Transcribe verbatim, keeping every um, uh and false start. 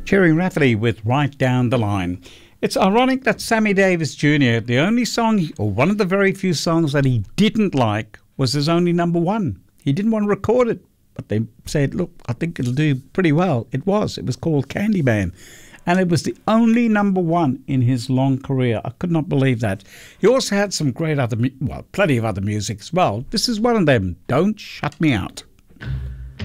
Cheering Rafferty with Right Down the Line. It's ironic that Sammy Davis Junior, the only song, or one of the very few songs that he didn't like, was his only number one. He didn't want to record it, but they said, look, I think it'll do pretty well. It was. It was called Candyman. And it was the only number one in his long career. I could not believe that. He also had some great other, well, plenty of other music as well. This is one of them, Don't Shut Me Out.